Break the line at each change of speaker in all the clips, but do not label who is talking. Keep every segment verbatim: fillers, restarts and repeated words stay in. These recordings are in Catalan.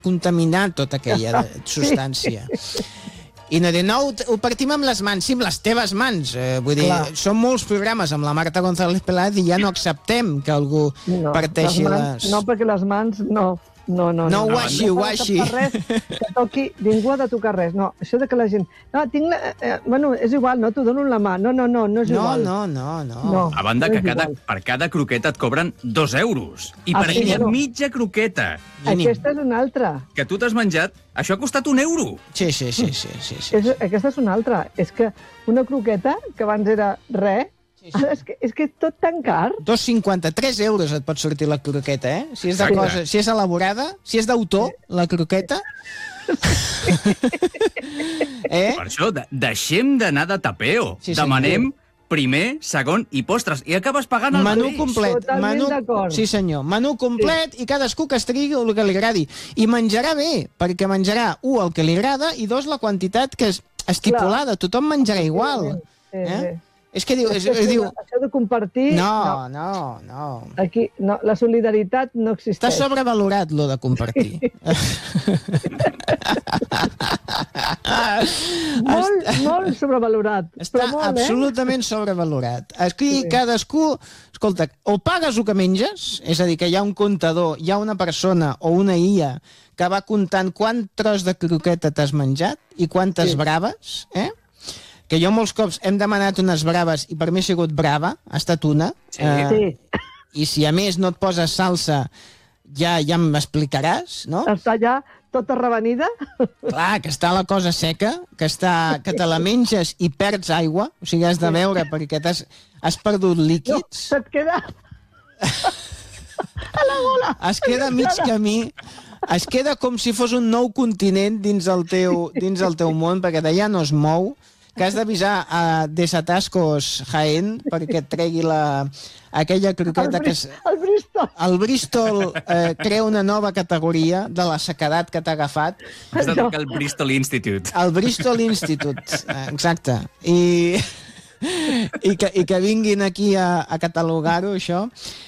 contaminat tota aquella substància. I no dir, no, ho, ho partim amb les mans, sí, amb les teves mans. Eh, vull dir,
Clar.
són molts programes amb la Marta González Peláez i ja no acceptem que algú
no,
parteixi
les...
les...
Mans, no, perquè les mans no... No, no,
no,
no.
washi,
no
washi.
No res, que toqui, ningú ha de tocar res. No, això de que la gent... No, tinc la... Eh, bueno, és igual, no, t'ho dono en la mà. No, no, no, no és
no,
igual.
No, no, no,
no.
A banda
no
que cada,
igual.
per cada croqueta et cobren dos euros. I
Ah,
per
sí,
ella
bueno.
mitja croqueta.
Aquesta és una altra.
Que tu t'has menjat, això ha costat un euro.
Sí, sí, sí, sí, sí, sí.
És, aquesta és una altra. És que una croqueta, que abans era res, sí, sí. És, que, és que és tot tan car.
dos cinquanta, tres euros et pot sortir la croqueta, eh? Si és de
Exacte.
cosa, si és elaborada, si és d'autor, la croqueta... eh?
Per això, de, deixem d'anar de tapeo.
Sí,
Demanem primer, segon i postres. I acabes pagant el
Menú
mateix.
complet.
Totalment
Menú...
d'acord.
Sí, senyor. Menú complet sí. I cadascú que es trigui el que li agradi. I menjarà bé, perquè menjarà, un, el que li agrada, i dos, la quantitat que és estipulada. Clar. Tothom menjarà igual.
Sí,
eh?
sí.
És que diu... És,
això,
diu...
això de compartir...
No, no, no.
Aquí, no, la solidaritat no existeix.
Està sobrevalorat, lo de compartir.
molt, molt sobrevalorat.
Està
molt,
absolutament
eh?
sobrevalorat. Aquí
sí.
cadascú... Escolta, o pagues el que menges, és a dir, que hi ha un comptador, hi ha una persona o una I A que va comptant quant tros de croqueta t'has menjat i quantes
Sí.
braves, eh? Que jo molts cops hem demanat unes braves i per mi ha sigut brava, ha estat una.
Sí.
Eh,
Sí.
I si a més no et poses salsa, ja ja m'explicaràs, no?
Està ja tota revenida.
Clar, que està la cosa seca, que, està, que te la menges i perds aigua, o sigui, has de veure perquè t'has has perdut
No,
líquids,
se't queda a la gola.
es queda mig camí, es queda com si fos un nou continent dins el teu, dins el teu món, perquè d'allà no es mou, que has d'avisar a Desatascos Jaén perquè et tregui la, aquella croqueta
El,
que...
Bris,
És,
el Bristol.
el Bristol eh, crea una nova categoria de la sequedat que t'ha agafat.
Has de trucar al Bristol Institute.
El Bristol Institute, eh, exacte. I, i, que, i que vinguin aquí a, a catalogar-ho, això.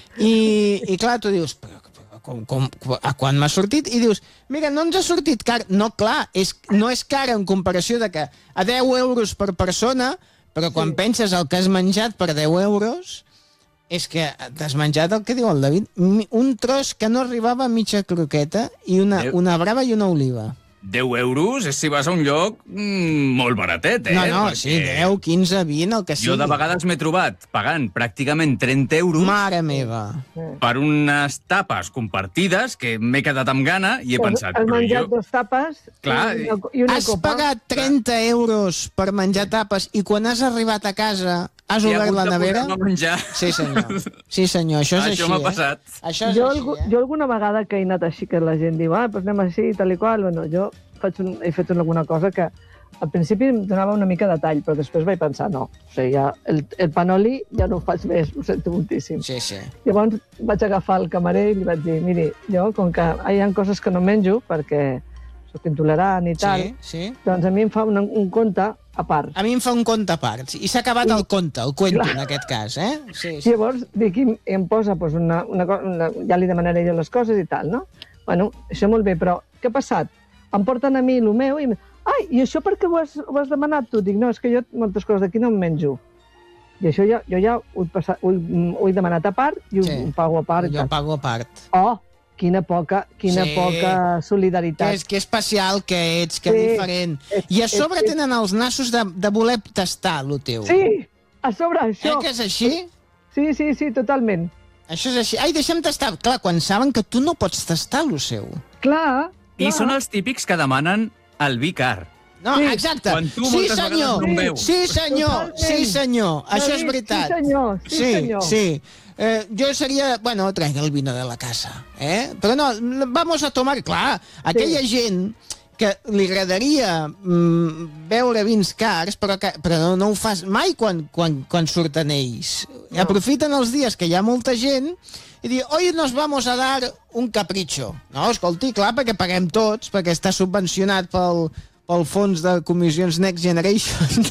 I, i clar, tu dius, però, però com, com, a quan m'ha sortit? I dius, mira, no ens ha sortit car. No, clar, és, no és car en comparació de que a deu euros per persona, però quan sí. penses el que has menjat per deu euros, és que t'has menjat el que diu el David, un tros que no arribava a mitja croqueta i una,
Deu.
una brava i una oliva.
deu euros és si vas a un lloc mm, molt baratet, eh?
No, no,
Perquè
sí, deu, quinze, vint, el que sigui.
Jo de vegades m'he trobat pagant pràcticament trenta euros
Mare meva.
per unes tapes compartides que m'he quedat amb gana i he pensat...
Has
però
menjat
jo...
dos tapes
Clar,
i una, i una
Has
copa.
pagat trenta euros per menjar tapes i quan has arribat a casa has
he
obert
hagut
la
de
nevera?
posar-me a menjar.
Sí, senyor. Sí, senyor, això és
Això
així,
m'ha
eh?
passat.
Això és
Jo,
així,
algu-
eh?
jo alguna vegada que he anat així, que la gent diu, ah, doncs anem així, tal i qual, bueno, jo faig un, he fet alguna cosa que al principi em donava una mica de tall, però després vaig pensar, no, o sigui, ja, el, el panoli ja no ho faig més, ho sento moltíssim.
Sí, sí.
Llavors vaig agafar el camarer i li vaig dir, miri, jo, com que hi ha coses que no menjo, perquè soc intolerant i tal,
Sí, sí.
doncs a mi em fa un, un compte a part.
A mi em fa un conte a part. I s'ha acabat
I-
el conte, el cuento,
Clar.
en aquest cas, eh? Sí,
I
sí.
llavors dic, i em posa doncs, una, una, co- una, ja li demanaré jo les coses i tal, no? Bueno, això molt bé, però què ha passat? Em porten a mi el meu i... Ai, i això per què ho has, ho has demanat tu? Dic, no, és que jo moltes coses d'aquí no em menjo. I això ja, jo ja ho he, passat, ho, he- ho he demanat a part i ho,
Sí.
ho pago a part. i
Jo
tal.
pago a part.
Oh, quina poca, quina
Sí.
poca
Que,
solidaritat.
és, que especial que ets, que
Sí.
diferent.
És-
I a
és-
sobre
és-
tenen els nassos de, de voler tastar, lo teu.
Sí, a sobre
Eh,
això.
que és així?
Sí, sí, sí, totalment.
Això és així. Ai, deixa'm tastar. Clar, quan saben que tu no pots tastar lo seu.
Clar,
I
clar.
són els típics que demanen el vi car.
No,
Sí.
exacte.
Quan tu
sí,
moltes
senyor.
vegades no en veus.
Sí, senyor.
Totalment.
Sí, senyor. Això és
David,
veritat.
Sí, senyor. Sí,
sí,
senyor.
sí. Eh, jo seria... Bueno, traiga el vino de la casa, eh? Però no, vamos a tomar... Clar, aquella sí. gent que li agradaria mm, beure vins cars, però, que, però no, no ho fas mai quan, quan, quan surten ells. No. Aprofiten els dies que hi ha molta gent i dir, hoy nos vamos a dar un capricho. No, escolti, clar, perquè paguem tots, perquè està subvencionat pel, pel fons de comissions Next Generation.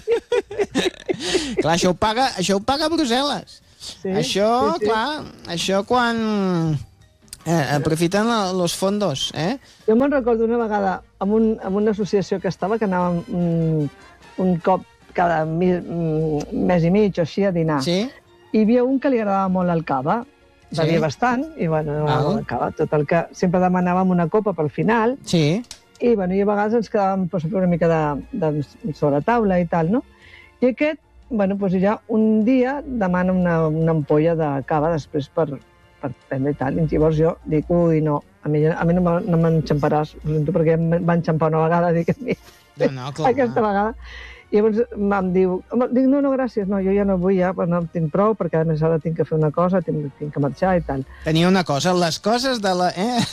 Clar, això ho paga, això ho paga Brussel·les.
Sí,
això,
sí, sí.
clar, això quan... Eh, aprofitant la, los fondos, eh?
Jo me'n recordo una vegada amb, un, amb una associació que estava, que anàvem un, un cop cada mi, mes i mig o així a dinar.
Sí?
I hi havia un que li agradava molt el cava, bevia
Sí?
bastant, i bueno,
Ah.
el cava, tot el que sempre demanàvem una copa pel final,
Sí.
i, bueno, i a vegades ens quedàvem pues, una mica de, de sobre taula i tal, no? I aquest, bueno, pues ja un dia demana una, una ampolla de cava després per, per prendre i tal. I llavors jo dic, ui, no, a mi, a mi no me- no m'enxamparàs, ho sento, perquè em van enxampar una vegada, dic, a mi,
No, no, clar.
aquesta vegada. I llavors em diu, home, dic, no, no, gràcies, no, jo ja no vull, ja, no en tinc prou, perquè a més ara tinc que fer una cosa, tinc, tinc que marxar i tal.
Tenia una cosa, les coses de la... Eh?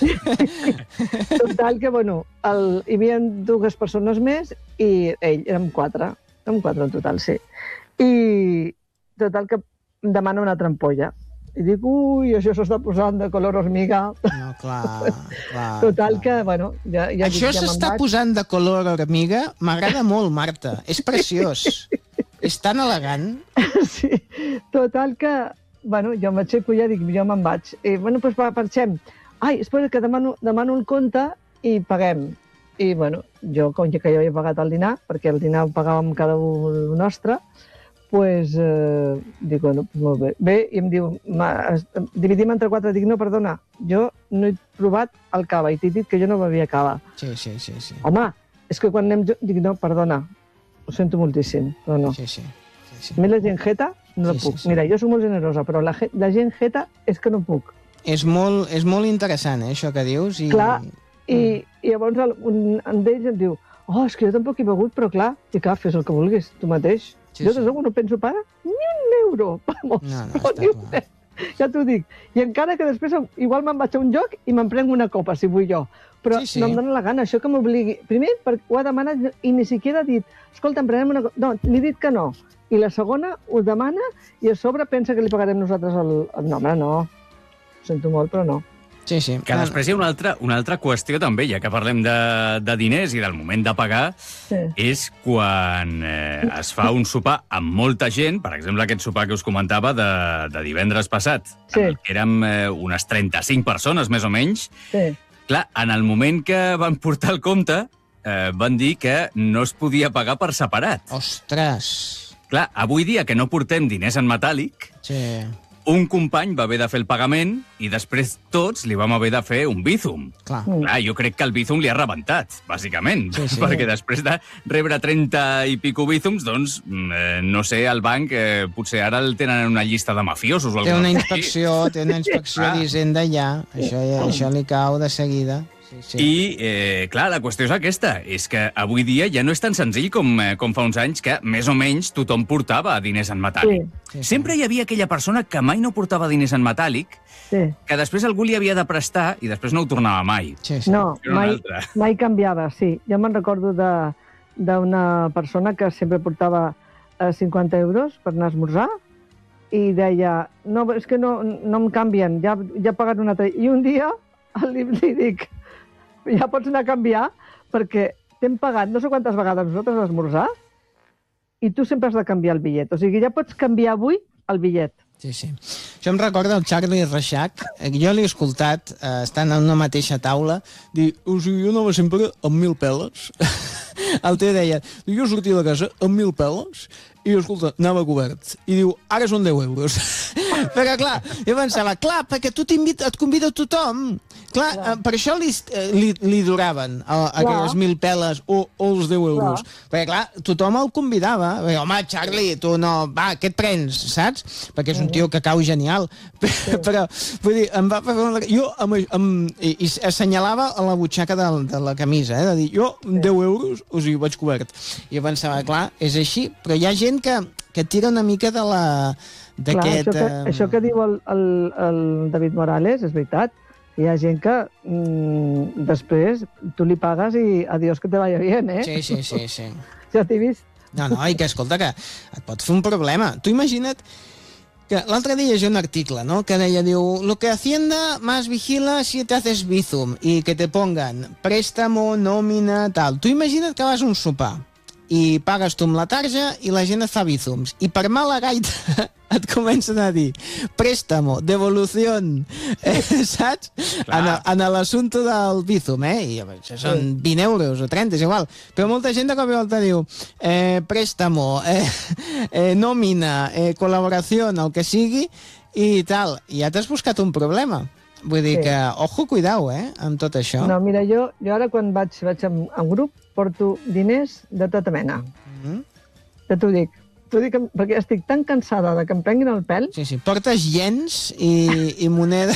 Total que, bueno, el, hi havia dues persones més i ell, érem quatre, érem quatre en total, sí. I total que em demana una altra ampolla. I dic, ui, això s'està posant de color hormiga.
No, clar, clar.
Total
clar.
que, bueno, ja, ja
Això
dic, ja me'n
s'està
vaig.
posant de color hormiga. M'agrada molt, Marta. És preciós. És tan elegant.
Sí, total que, bueno, jo m'aixeco i ja dic, jo me'n vaig. I, bueno, doncs va, marxem. Ai, espera, que demano, demano el compte i paguem. I, bueno, jo, com que jo havia pagat el dinar, perquè el dinar ho pagàvem cada un el nostre, pues, eh, dic, bueno, molt bé. Bé, i em diu, ma, es- dividim entre quatre. Dic, no, perdona, jo no he provat el cava i t'he dit que jo no bevia cava.
Sí, sí, sí. sí.
Home, és que quan anem... jo- Dic, no, perdona, ho sento moltíssim, però no.
Sí, sí. sí, sí.
A mi la gent jeta no
Sí,
la puc.
sí, sí.
Mira, jo soc molt generosa, però la, ge- la gent jeta és que no puc.
És molt, és molt interessant, eh, això que dius. I...
Clar. I, i llavors el, un, un d'ells em diu, oh, és que jo tampoc he begut, però clar, i clar, fes el que vulguis, tu mateix.
Sí,
jo
sí.
de segur no penso pagar ni un euro, vamos,
No, no,
però
està
ni un
clar.
euro. Ja t'ho dic. I encara que després em- igual me'n vaig a un lloc i me'n prenc una copa, si vull jo. Però
Sí, sí.
no em dóna la gana, això que m'obligui. Primer, perquè ho ha demanat i ni siquiera ha dit, escolta, em prenem una copa. No, li he dit que no. I la segona ho demana i a sobre pensa que li pagarem nosaltres el... el... No, home, no. Ho sento molt, però no.
Sí, sí.
Que després hi ha una altra, una altra qüestió també, ja que parlem de, de diners i del moment de pagar,
Sí.
és quan eh, es fa un sopar amb molta gent, per exemple, aquest sopar que us comentava de, de divendres passat,
Sí.
en el que érem eh, unes trenta-cinc persones, més o menys.
Sí.
Clar, en el moment que van portar el compte, eh, van dir que no es podia pagar per separat.
Ostres.
Clar, avui dia que no portem diners en metàl·lic,
Sí.
un company va haver de fer el pagament i després tots li vam haver de fer un bízum.
Clar.
Mm.
Clar, jo crec que el bízum li ha rebentat, bàsicament,
Sí, sí.
perquè després de rebre trenta i pico bízums, doncs, mm, eh, no sé, el banc eh, potser ara el tenen en una llista de mafiosos o
Té
alguna
una
cosa així.
inspecció, té una inspecció
Ah.
d'Hisenda ja. Això, ja, això li cau de seguida. Sí, sí.
I, eh, clar, la qüestió és aquesta, és que avui dia ja no és tan senzill com, eh, com fa uns anys que més o menys tothom portava diners en metàl·lic.
Sí.
Sí, sí.
Sempre hi havia aquella persona que mai no portava diners en metàl·lic,
Sí.
que després algú li havia de prestar i després no ho tornava mai.
Sí, sí.
No,
Era una
mai,
altra.
mai canviava, sí. Jo me'n recordo de- d'una persona que sempre portava eh, cinquanta euros per anar a esmorzar i deia, no, és que no, no em canvien, ja, ja he pagat un altre. I un dia li, li dic, ja pots anar a canviar perquè t'hem pagat no sé quantes vegades nosaltres a l'esmorzar i tu sempre has de canviar el bitllet. O sigui, ja pots canviar avui el bitllet.
Sí, sí. Això em recorda el Charlie Reixac. Eh, Jo l'he escoltat, eh, estant en una mateixa taula, dir, o sigui, jo anava sempre amb mil peles. El tio deia, jo sortia de casa amb mil peles i, escolta, anava cobert. I diu, ara són deu euros. Perquè, clar, jo pensava, clar, perquè tu t'invita, et convida tothom. Clar,
Clar.
eh, per això li, eh, li, li duraven eh, aquelles mil peles o, o els deu euros. Perquè, clar, tothom el convidava. Perquè, home, Charlie, tu no... Va, què et prens, saps? Perquè és un tio que cau genial. Però, vull dir, em va fer... una- Jo, amb, amb, i, i assenyalava a la butxaca de, de la camisa, eh? De dir, jo, deu euros, o sigui, vaig cobert. I jo pensava, clar, és així, però hi ha gent que, que tira una mica de la...
Clar,
d'aquest...
això, que,
eh,
això que diu el, el, el David Morales és veritat. Hi ha gent que mm, després tu li pagues i adiós que te vaya bien, eh?
Sí, sí, sí, sí.
Ja t'he vist.
No, no, i que escolta, que et pot fer un problema. Tu imagina't que l'altre dia llegia un article, no?, que deia, diu, lo que Hacienda más vigila si te haces bizum, i que te pongan préstamo, nòmina, tal. Tu imagina't que vas a un sopar i pagues tu amb la tarja i la gent et fa bizums. I per mala gaita et comencen a dir préstamo, devolución, eh, saps? En, en l'assumpte del Bizum, eh? I això són vint euros o trenta, és igual. Però molta gent de cop i volta diu eh, préstamo, eh, eh, nòmina, eh, col·laboració, el que sigui, i tal. I ja t'has buscat un problema. Vull dir sí. que, ojo, cuidao, eh, amb tot això.
No, mira, jo, jo ara quan vaig, vaig en, en grup porto diners de tota mena. Mm-hmm. Ja t'ho dic. T'ho dic perquè estic tan cansada de que em prenguin el pèl.
Sí, sí, portes iens i, i moneda...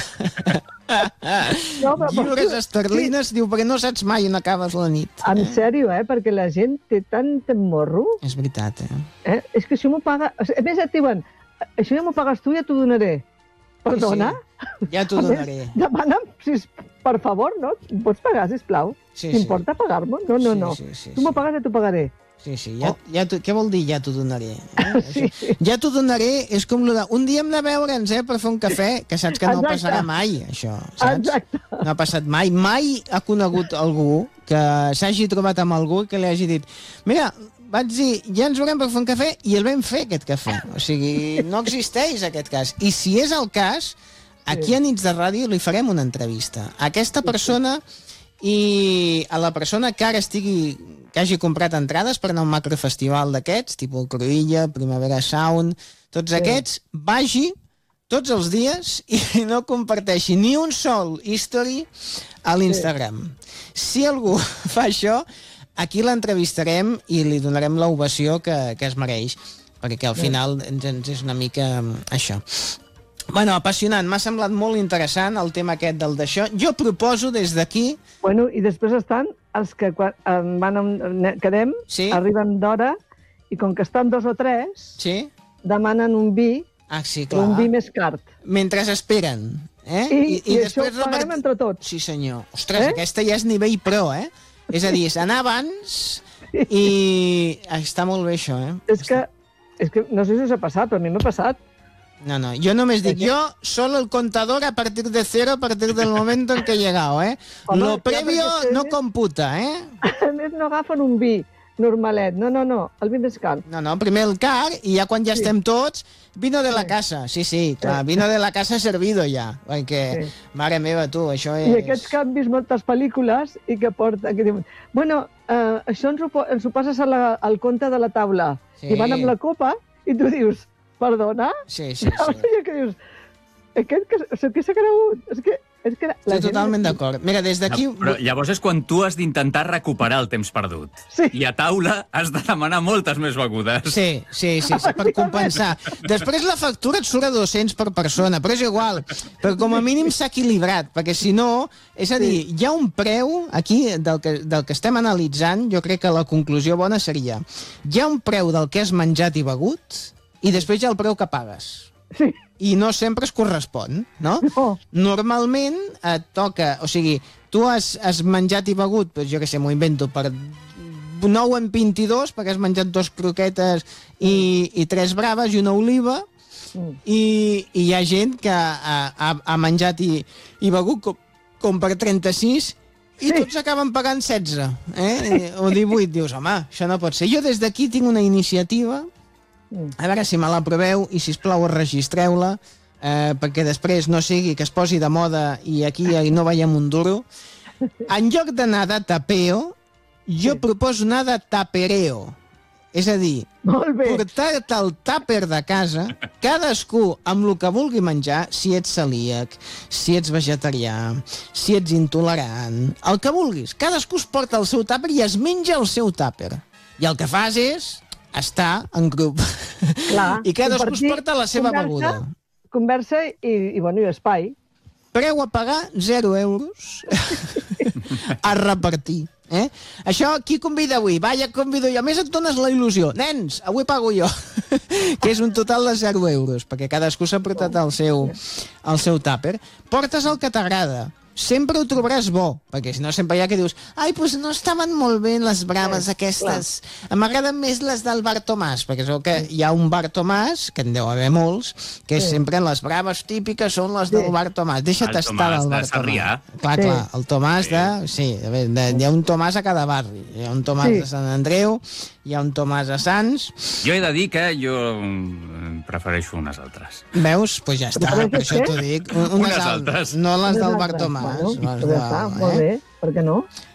no, però, lliures però, esterlines, sí. Diu, perquè no saps mai on acabes la nit.
En
eh?
sèrio, eh? Perquè la gent té tant morro.
És veritat, eh?
eh? És que això m'ho paga... A més, et diuen, això ja m'ho pagues tu, ja t'ho donaré. Perdona?
Sí, sí. Ja t'ho donaré.
Demana'm, si, per favor, no? Em pots pagar, sisplau?
Sí,
T'importa
sí.
pagar-me? No, no,
sí,
no.
Sí, sí,
tu m'ho pagues, ja t'ho pagaré.
Sí, sí. Ja, oh. ja què vol dir ja t'ho donaré? Eh?
Sí.
Ja t'ho donaré és com lo de... Un dia hem de veure'ns, eh, per fer un cafè, que saps que no Exacte. Passarà mai, això, saps?
Exacte.
No ha passat mai. Mai ha conegut algú que s'hagi trobat amb algú que li hagi dit mira, vaig dir, ja ens veurem per fer un cafè, i el vam fer, aquest cafè. O sigui, no existeix aquest cas. I si és el cas, aquí a Nits de Ràdio li farem una entrevista a aquesta persona i a la persona que ara estigui, que hagi comprat entrades per anar a un macrofestival d'aquests, tipus Cruïlla, Primavera Sound, tots aquests, vagi tots els dies i no comparteixi ni un sol history a l'Instagram. Si algú fa això, aquí l'entrevistarem i li donarem l'ovació que, que es mereix, perquè al final ens, ens és una mica això. Bueno, apassionant, m'ha semblat molt interessant el tema aquest del d'això. Jo proposo des d'aquí...
Bueno, i després estan els que quan van a, quedem, sí? Arriben d'hora, i com que estan dos o tres,
sí?
Demanen un vi,
ah, sí, clar.
un vi més car.
Mentre esperen. Eh?
I, I, i això ho paguem repart... entre tots.
Sí, senyor. Ostres, eh? Aquesta ja és nivell pro, eh? És a dir, és anar abans i... Està molt bé, això, eh?
És que, és que no sé si us ha passat, però a mi m'ha passat.
No, no, yo no me digo, yo solo el contador a partir de cero, a partir del momento en que he llegado, ¿eh? Home, lo previo no computa, ¿eh?
A més, no agafen un vi normalet, no, no, no, el vi més car.
No, no, primer el car, i ja quan ja sí. estem tots, vino de la casa, sí, sí, clar, vino de la casa servido ja, perquè, sí. Mare meva, tu, això és...
I aquests que han vist moltes pel·lícules i que porten, que diuen, bueno, eh, això ens ho, ens ho passes a la, al compte de la taula, sí. I van amb la copa, i tu dius... Perdona?
Sí, sí, sí.
I que dius, aquest que, què s'ha cregut? És que... És que la
Estic totalment d'acord. Mira, des d'aquí...
No, però llavors és quan tu has d'intentar recuperar el temps perdut.
Sí.
I a taula has de demanar moltes més begudes.
Sí, sí, sí, sí, per compensar. Després la factura et surt a dos-cents per persona, però és igual. Però com a mínim s'ha equilibrat, perquè si no... És a dir, hi ha un preu, aquí, del que, del que estem analitzant, jo crec que la conclusió bona seria hi ha un preu del que has menjat i begut i després hi ha el preu que pagues.
Sí.
I no sempre es correspon, no?
No.
Normalment et toca... O sigui, tu has, has menjat i begut, doncs jo què sé, m'ho invento, per nou en vint-i-dos, perquè has menjat dos croquetes i, i tres braves i una oliva, mm. i, i hi ha gent que ha, ha, ha menjat i, i begut com, com per trenta-sis i sí. Tots acaben pagant setze, eh? O divuit. Dius, home, això no pot ser. Jo des d'aquí tinc una iniciativa... A veure si me l'aproveu i, sisplau, registreu-la, eh, perquè després no sigui que es posi de moda i aquí no veiem un duro. En lloc d'anar de tapeo, jo sí. proposo anar de tapereo. És a dir, portar-te el tàper de casa, cadascú amb el que vulgui menjar, si ets celíac, si ets vegetarià, si ets intolerant, el que vulguis. Cadascú es porta el seu tàper i es menja el seu tàper. I el que fas és... està en grup.
Clar,
I cadascú es porta la seva
conversa,
beguda.
Conversa i, i, bueno, i espai.
Preu a pagar zero euros a repartir. Eh? Això, qui convida avui? Va, ja convido jo. A més, et dones la il·lusió. Nens, avui pago jo. Que és un total de zero euros, perquè cadascú s'ha portat el seu, el seu tàper. Portes el que t'agrada. Sempre ho trobaràs bo, perquè si no sempre hi ha que dius ai, doncs no estaven molt bé les braves aquestes, m'agraden més les del Bar Tomàs, perquè sabeu que hi ha un Bar Tomàs, que en deu haver molts, que és sempre les braves típiques són les del Bar Tomàs, deixa't estar del Bar Tomàs. Clar, clar, el Tomàs de... Sí, hi ha un Tomàs a cada barri, hi ha un Tomàs de Sant Andreu, hi ha un Tomàs a Sants...
Jo he de dir que jo prefereixo unes altres.
Veus? Doncs pues ja està, per això t'ho dic. Unes,
Unes altres.
No les
Unes
del
altres.
Bartomàs.
Bueno,
les
doncs ja està, molt bé, per què no?